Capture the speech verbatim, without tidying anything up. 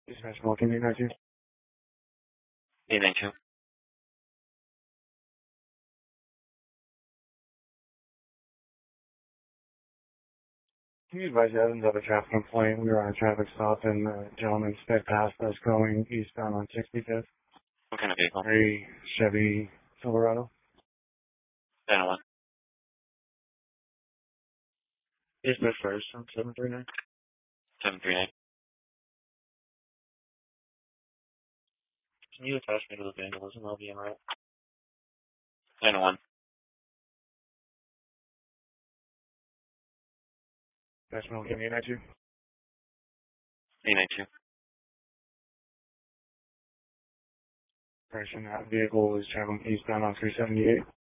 Dispatch Vulcan eight nine two. eight nine two. Can you advise Evans of a traffic complaint? We were on a traffic stop and the gentleman sped past us going eastbound on sixty-fifth. What kind of vehicle? A Chevy Silverado. ten one. Dispatch first on seven three nine. seven three nine. Can you attach me to the vandalism? I'll be in right. ten one. Dispatch Vulcan eight nine two. eight nine two. Person, that vehicle is traveling eastbound on three seventy-eight.